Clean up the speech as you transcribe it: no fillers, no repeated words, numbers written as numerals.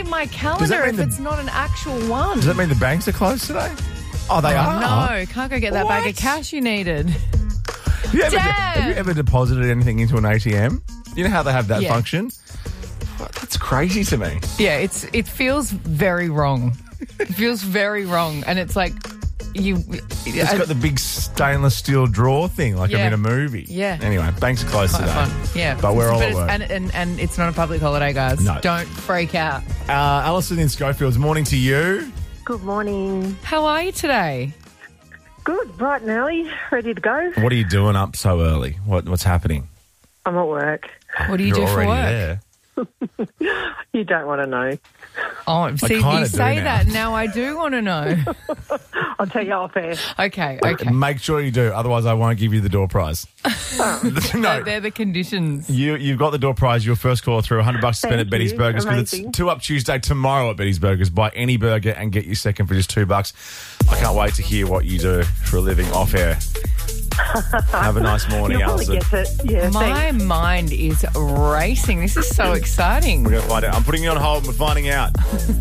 in my calendar if it's not an actual one? Does that mean the banks are closed today? Oh, they are? No, can't go get that bag of cash you needed. Have you ever deposited anything into an ATM? You know how they have that function? That's crazy to me. Yeah, it feels very wrong. It feels very wrong. And it's like it's got the big stainless steel drawer thing like I'm in a movie. Yeah. Anyway, banks are closed today. Fun. Yeah. But we're all at work. And it's not a public holiday, guys. No. Don't freak out. Alison in Schofields, morning to you. Good morning. How are you today? Good, bright and early, ready to go. What are you doing up so early? What's happening? I'm at work. What do you do for already work? There. You don't want to know. Oh, see, you say that now. I do want to know. I'll tell you off air. Okay. Make sure you do, otherwise I won't give you the door prize. No, they're the conditions. You've got the door prize. Your first call through $100 to spend at Betty's Burgers because it's 2 Up Tuesday tomorrow at Betty's Burgers. Buy any burger and get your second for just $2. I can't wait to hear what you do for a living off air. Have a nice morning, Alison. Get it. Yeah, My mind is racing. This is so exciting. We're going to find out. I'm putting you on hold and we're finding out.